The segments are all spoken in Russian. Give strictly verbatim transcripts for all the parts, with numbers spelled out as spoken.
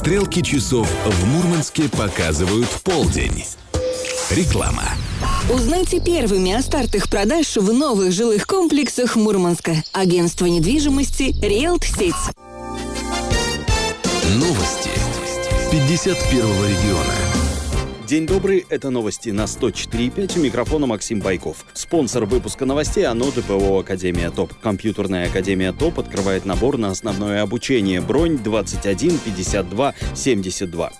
Стрелки часов в Мурманске показывают полдень. Реклама. Узнайте первыми о стартах продаж в новых жилых комплексах Мурманска. Агентство недвижимости «Риэлт-Сеть». Новости пятьдесят первого региона. День добрый, это новости на сто четыре и пять, у микрофона Максим Байков. Спонсор выпуска новостей ОНО ДПО «Академия ТОП». Компьютерная Академия ТОП открывает набор на основное обучение. Бронь двадцать один пятьдесят два семьдесят два.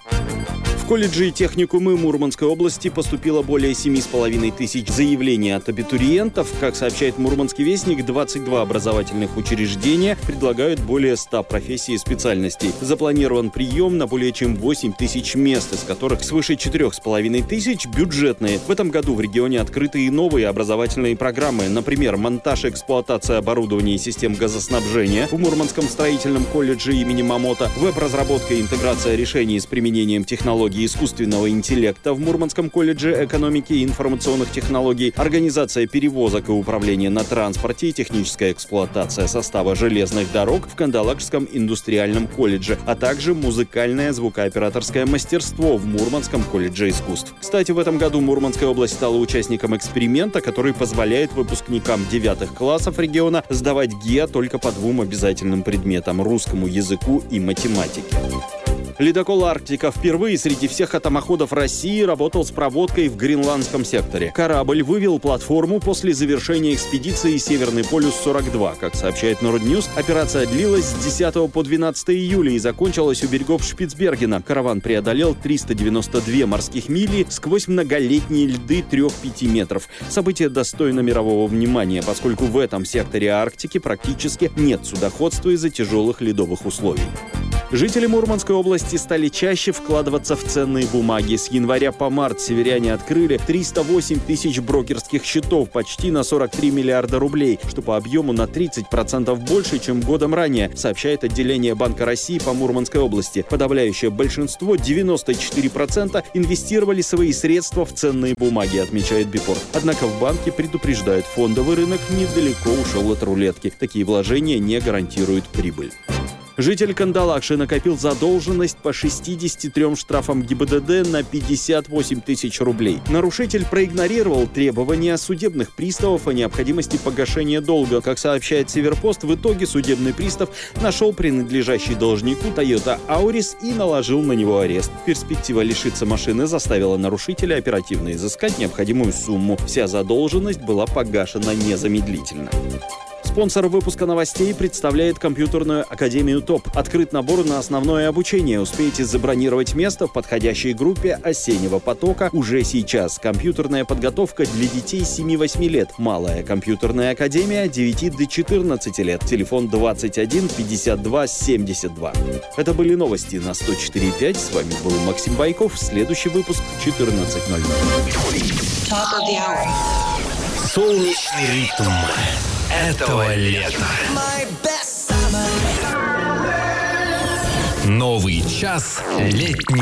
В колледжи и техникумы Мурманской области поступило более семи с половиной тысяч заявлений от абитуриентов. Как сообщает Мурманский вестник, двадцать два образовательных учреждения предлагают более ста профессий и специальностей. Запланирован прием на более чем восемь тысяч мест, из которых свыше четырех с половиной тысяч бюджетные. В этом году в регионе открыты и новые образовательные программы. Например, монтаж и эксплуатация оборудования и систем газоснабжения в Мурманском строительном колледже имени Мамота, веб-разработка и интеграция решений с применением технологий искусственного интеллекта в Мурманском колледже экономики и информационных технологий, организация перевозок и управления на транспорте и техническая эксплуатация состава железных дорог в Кандалакшском индустриальном колледже, а также музыкальное звукооператорское мастерство в Мурманском колледже искусств. Кстати, в этом году Мурманская область стала участником эксперимента, который позволяет выпускникам девятых классов региона сдавать ГИА только по двум обязательным предметам – русскому языку и математике. Ледокол «Арктика» впервые среди всех атомоходов России работал с проводкой в Гренландском секторе. Корабль вывел платформу после завершения экспедиции «Северный полюс-сорок два». Как сообщает Нордньюз, операция длилась с десятого по двенадцатое июля и закончилась у берегов Шпицбергена. Караван преодолел триста девяносто две морских мили сквозь многолетние льды трёх-пяти метров. Событие достойно мирового внимания, поскольку в этом секторе Арктики практически нет судоходства из-за тяжелых ледовых условий. Жители Мурманской области стали чаще вкладываться в ценные бумаги. С января по март северяне открыли триста восемь тысяч брокерских счетов, почти на сорок три миллиарда рублей, что по объему на тридцать процентов больше, чем годом ранее, сообщает отделение Банка России по Мурманской области. Подавляющее большинство, девяносто четыре процента, инвестировали свои средства в ценные бумаги, отмечает Бипорт. Однако в банке предупреждают, фондовый рынок недалеко ушел от рулетки. Такие вложения не гарантируют прибыль. Житель Кандалакши накопил задолженность по шестидесяти трём штрафам ГИБДД на пятьдесят восемь тысяч рублей. Нарушитель проигнорировал требования судебных приставов о необходимости погашения долга. Как сообщает Северпост, в итоге судебный пристав нашел принадлежащий должнику Toyota Auris и наложил на него арест. Перспектива лишиться машины заставила нарушителя оперативно изыскать необходимую сумму. Вся задолженность была погашена незамедлительно. Спонсор выпуска новостей представляет компьютерную Академию ТОП. Открыт набор на основное обучение. Успейте забронировать место в подходящей группе осеннего потока уже сейчас. Компьютерная подготовка для детей семи-восьми лет. Малая компьютерная академия девяти до четырнадцати лет. Телефон двадцать один пятьдесят два семьдесят два. Это были новости на сто четыре и пять. С вами был Максим Байков. Следующий выпуск в четырнадцать ноль ноль. Солнечный ритм этого лета. Новый час летний.